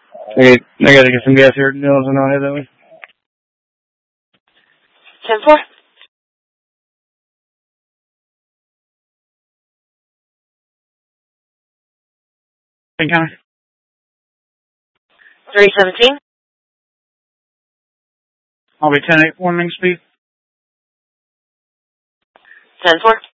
I gotta get some gas here at Nils and I'll head that way. 10-4. Encounter. 317. I'll be 10-8 warning speed. 10-4.